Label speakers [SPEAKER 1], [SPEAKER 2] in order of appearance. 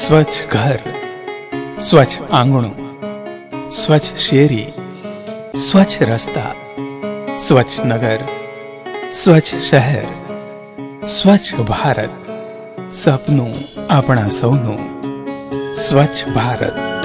[SPEAKER 1] સ્વચ્છ ઘર, સ્વચ્છ આંગણું, સ્વચ્છ શેરી, સ્વચ્છ રસ્તા, સ્વચ્છ નગર, સ્વચ્છ શહેર, સ્વચ્છ ભારત, સપનું આપણા સૌનું સ્વચ્છ ભારત.